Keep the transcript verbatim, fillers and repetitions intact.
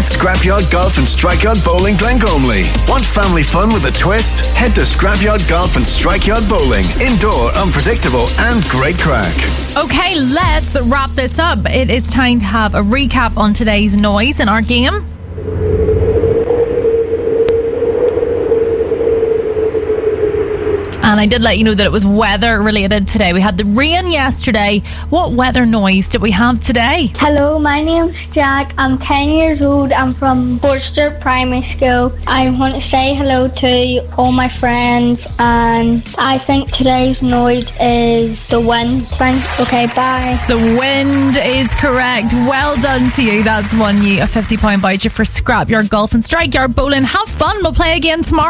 with Scrapyard Golf and Strikeyard Bowling Glengormley. Want family fun with a twist? Head to Scrapyard Golf and Strikeyard Bowling. Indoor, unpredictable and great crack. Okay, let's wrap this up. It is time to have a recap on today's noise in our game. And I did let you know that it was weather related today. We had the rain yesterday. What weather noise did we have today? Hello, my name's Jack. I'm ten years old. I'm from Portster Primary School. I want to say hello to all my friends, and I think today's noise is the wind. Thanks. Okay, bye. The wind is correct. Well done to you. That's won you a fifty pound voucher for Scrapyard Golf and Strikeyard Bowling. Have fun. We'll play again tomorrow.